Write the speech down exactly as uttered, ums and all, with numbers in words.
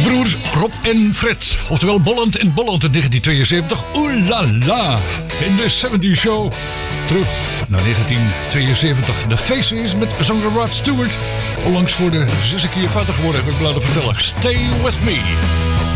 broers Rob en Fred. Oftewel Bolland en Bolland in negentien tweeënzeventig. Oeh la la. In de zeventig Show. Terug naar negentien tweeënzeventig. The Faces met zanger Rod Stewart. Onlangs voor de zesde keer vader geworden, heb ik laten vertellen. Stay with me.